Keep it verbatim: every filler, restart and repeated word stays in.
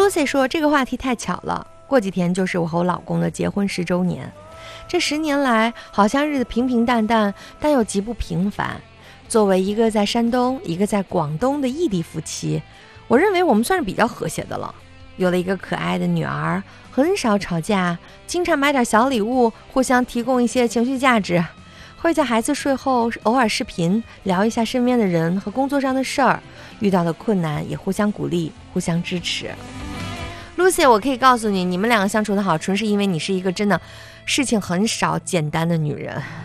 Lucy 说这个话题太巧了，过几天就是我和我老公的结婚十周年。这十年来好像日子平平淡淡，但又极不平凡。作为一个在山东一个在广东的异地夫妻，我认为我们算是比较和谐的了。有了一个可爱的女儿，很少吵架，经常买点小礼物，互相提供一些情绪价值，会在孩子睡后偶尔视频聊一下身边的人和工作上的事儿，遇到的困难也互相鼓励，互相支持。Lucy， 我可以告诉你，你们两个相处的好，纯是因为你是一个真的事情很少简单的女人。